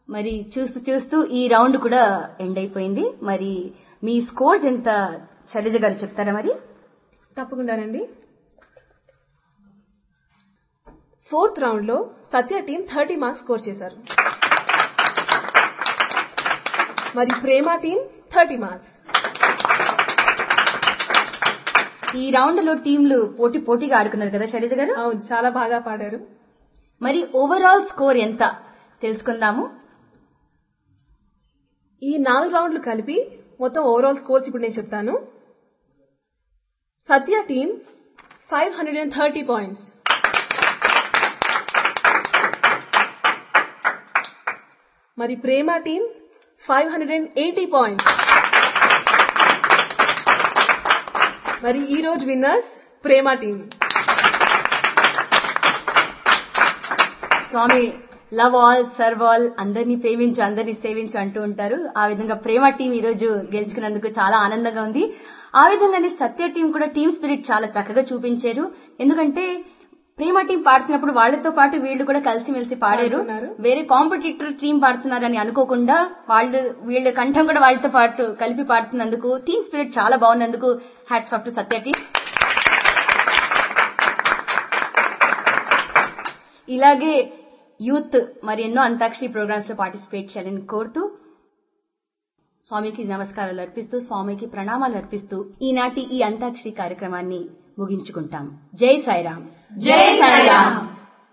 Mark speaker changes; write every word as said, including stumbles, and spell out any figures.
Speaker 1: మరి చూస్తూ చూస్తూ ఈ రౌండ్ కూడా ఎండ్ అయిపోయింది. మరి మీ స్కోర్స్ ఎంత శైలజ గారు చెప్తారా? మరి
Speaker 2: తప్పకుండానండి. ఫోర్త్ రౌండ్ లో సత్య టీం థర్టీ మార్క్స్ స్కోర్ చేశారు. మరి ప్రేమ టీం థర్టీ మార్క్స్.
Speaker 1: ఈ రౌండ్ లో టీంలు పోటీ పోటీగా ఆడుకున్నారు కదా శైలజ గారు?
Speaker 2: అవును, చాలా బాగా పాడారు.
Speaker 1: మరి ఓవరాల్ స్కోర్ ఎంత తెలుసుకుందాము.
Speaker 2: ఈ నాలుగు రౌండ్లు కలిపి మొత్తం ఓవరాల్ స్కోర్స్ ఇప్పుడు నేను చెప్తాను. సత్య team five hundred and thirty points, మరి ప్రేమ team five hundred and eighty points. మరి ఈ రోజు విన్నర్స్ ప్రేమ టీం.
Speaker 1: స్వామి లవ్ ఆల్ సర్వ్ ఆల్, అందరినీ ప్రేమించు అందరినీ సేవించు అంటూ ఉంటారు. ఆ విధంగా ప్రేమ టీం ఈ రోజు గెలుచుకున్నందుకు చాలా ఆనందంగా ఉంది. ఆ విధంగానే సత్య టీం కూడా టీం స్పిరిట్ చాలా చక్కగా చూపించారు. ఎందుకంటే ప్రేమ టీం పాడుతున్నప్పుడు వాళ్లతో పాటు వీళ్లు కూడా కలిసిమెలిసి పాడారు. వేరే కాంపిటీటర్ టీం పాడుతున్నారని అనుకోకుండా వాళ్ళు వీళ్ళ కంఠం కూడా వాళ్ళతో పాటు కలిపి పాడుతున్నందుకు టీం స్పిరిట్ చాలా బాగున్నందుకు hats off to Satya team. ఇలాగే యూత్ మరి ఎన్నో అంతాక్షరి ప్రోగ్రామ్స్ లో పార్టిసిపేట్ చేయాలని కోరుతూ స్వామికి నమస్కారాలు అర్పిస్తూ స్వామికి ప్రణామాలు అర్పిస్తూ ఈనాటి ఈ అంతాక్షరి కార్యక్రమాన్ని ముగించుకుంటాం. జై సాయిరాం.
Speaker 3: జై సాయిరాం.